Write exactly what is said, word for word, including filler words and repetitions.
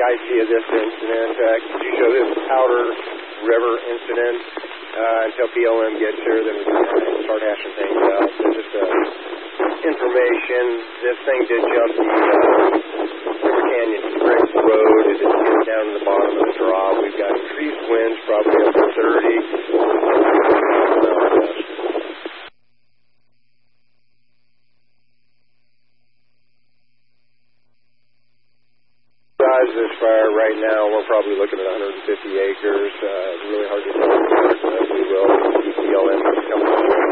I see of this incident. Uh, could you show this Powder River incident uh, until P L M gets here, then we can start hashing things out. So just uh, information. This thing did jump the uh, River Canyon Springs Road. It is getting down to the bottom of the drop. We've got increased winds, probably up to thirty. This fire right now, we're probably looking at one hundred fifty acres. Uh, really hard to know, but we will. P L M coming